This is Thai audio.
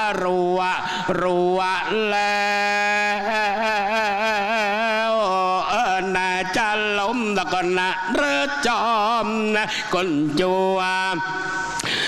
รัวแล้วน่าจะล้มตะกอนนะเรือจอมนะคนจัว